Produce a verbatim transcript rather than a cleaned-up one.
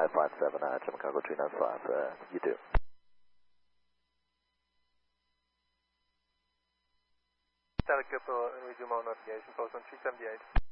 five five seven, uh, Jim Cargo three nine five, uh, you do. Static Cooper, resume all navigation, post on three seventy-eight.